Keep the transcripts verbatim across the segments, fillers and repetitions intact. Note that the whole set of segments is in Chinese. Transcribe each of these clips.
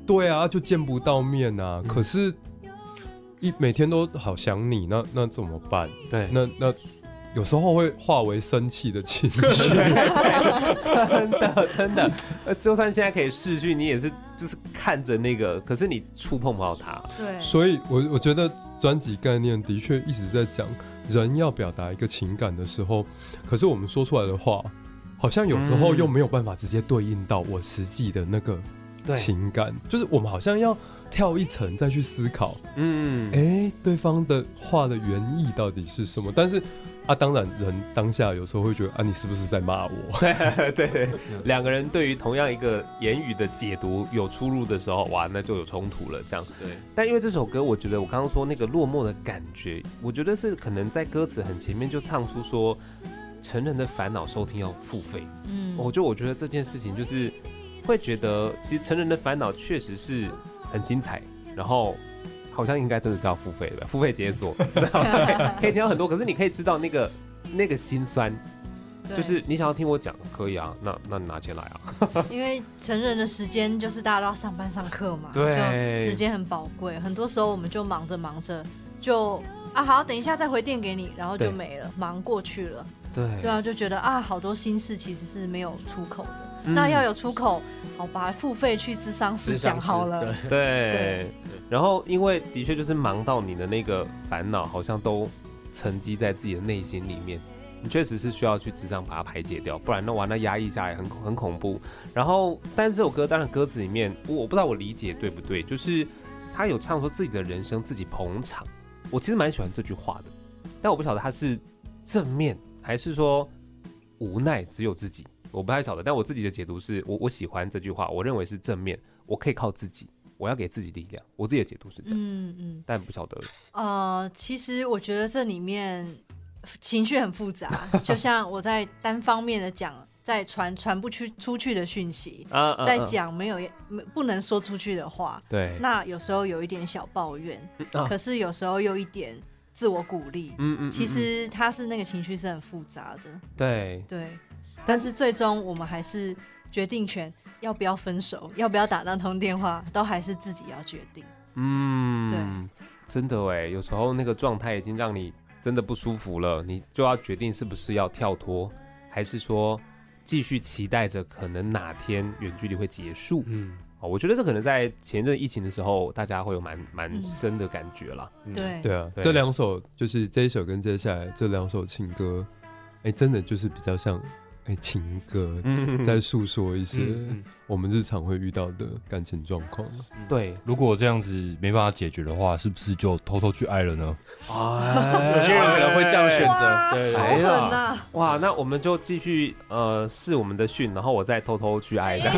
对啊，就见不到面啊。嗯、可是一每天都好想你，那那怎么办？ 对， 那那有时候会化为生气的情绪。 真的真的，就算现在可以视讯，你也是就是看着那个，可是你触碰不到它。 对， 所以我我觉得专辑概念的确一直在讲，人要表达一个情感的时候，可是我们说出来的话，好像有时候又没有办法直接对应到我实际的那个情感，就是我们好像要跳一层再去思考，嗯，哎、欸，对方的话的原意到底是什么？但是啊，当然人当下有时候会觉得啊，你是不是在骂我？ 对对对，两个人对于同样一个言语的解读有出入的时候，哇，那就有冲突了。这样，对。但因为这首歌，我觉得我刚刚说那个落寞的感觉，我觉得是可能在歌词很前面就唱出说，成人的烦恼收听要付费。嗯，我就我觉得这件事情就是会觉得，其实成人的烦恼确实是很精彩，然后。好像应该真的是要付费的，付费解锁，可以听到很多。可是你可以知道那个那个心酸，就是你想要听我讲，可以啊，那那你拿钱来啊。 因为成人的时间就是大家都要上班上课嘛， 对， 就时间很宝贵，很多时候我们就忙着忙着就啊好，等一下再回电给你，然后就没了，忙过去了。 对对啊，就觉得啊，好多心事其实是没有出口的。嗯、那要有出口，好吧，付费去咨商师讲好了。 对 对, 对。然后，因为的确就是忙到你的那个烦恼，好像都沉积在自己的内心里面。你确实是需要去咨商把它排解掉，不然那完了压抑下来很很恐怖。然后，但是这首歌当然歌词里面，我我不知道我理解对不对，就是他有唱说自己的人生自己捧场。我其实蛮喜欢这句话的，但我不晓得他是正面还是说无奈只有自己。我不太晓得，但我自己的解读是我我喜欢这句话，我认为是正面，我可以靠自己，我要给自己力量，我自己的解读是这样，嗯嗯，但不晓得。 呃，其实我觉得这里面情绪很复杂，就像我在单方面的讲，在传传不出出去的讯息，啊啊啊在讲没有不能说出去的话， 对， 那有时候有一点小抱怨，啊、可是有时候又一点自我鼓励，嗯 嗯, 嗯，其实他是那个情绪是很复杂的， 对对。但是最终我们还是决定权要不要分手，要不要打那通电话，都还是自己要决定。嗯， 对，真的哎，有时候那个状态已经让你真的不舒服了，你就要决定是不是要跳脱，还是说继续期待着可能哪天远距离会结束。嗯，我觉得这可能在前阵疫情的时候，大家会有蛮蛮深的感觉啦。 嗯、对对啊，这两首就是这一首跟接下来这两首情歌，哎，真的就是比较像。哎，情歌在诉说一些我们日常会遇到的感情状况。 对， 如果这样子没办法解决的话，是不是就偷偷去爱了呢？ 哎，有些人可能会这样选择。 对，好狠啊！ 哇，那我们就继续呃试我们的训，然后我再偷偷去爱的。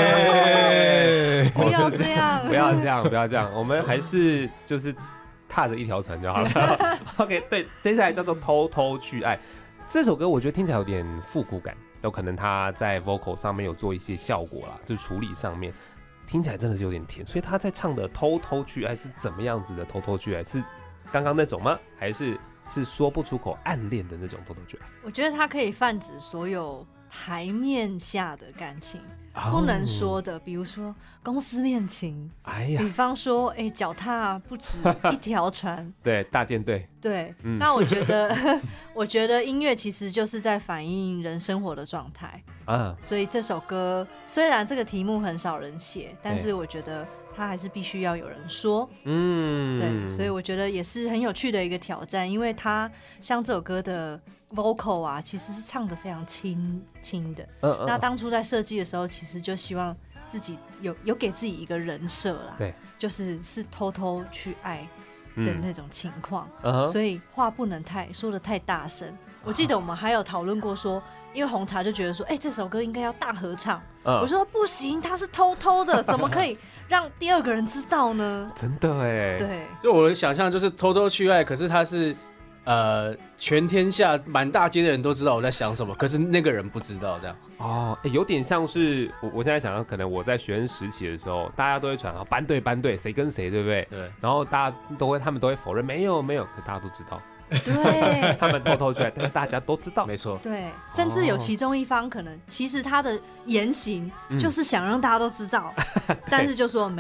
不要这样， 不要这样，不要这样，我们还是就是踏着一条船就好了。OK， 对，接下来叫做偷偷去爱。这首歌我觉得听起来有点复古感，有可能他在 vocal 上面有做一些效果啦，就是处理上面听起来真的是有点甜，所以他在唱的偷偷去爱是怎么样子的偷偷去爱？是刚刚那种吗？还是是说不出口暗恋的那种偷偷去爱？ 我觉得它可以泛指所有台面下的感情，不能说的，比如说公司恋情，哎呀，比方说，哎，脚踏不止一条船， 对，大舰队， 对，嗯、那我觉得，我觉得音乐其实就是在反映人生活的状态啊，所以这首歌虽然这个题目很少人写，但是我觉得它还是必须要有人说，嗯，对，所以我觉得也是很有趣的一个挑战，因为它像这首歌的 vocal 啊，其实是唱得非常轻轻的，嗯嗯，那当初在设计的时候，其实就希望自己有有给自己一个人设啦， 对， 就是是偷偷去爱的那种情况，嗯，所以话不能太说得太大声。我记得我们还有讨论过说，因为红茶就觉得说，哎、欸，这首歌应该要大合唱，嗯，我说不行，他是偷偷的，怎么可以让第二个人知道呢？ 真的哎， 对， 就我的想象就是偷偷去爱，可是他是。呃，全天下满大街的人都知道我在想什么，可是那个人不知道，这样哦，欸，有点像是我我现在想到，可能我在学生时期的时候，大家都会传啊班队班队，谁跟谁，对不对？对。然后大家都会，他们都会否认，没有没有，可大家都知道。 对， 他们偷偷出来，但是大家都知道， 没错。 对，甚至有其中一方可能，其实他的言行就是想让大家都知道，嗯，但是就说没。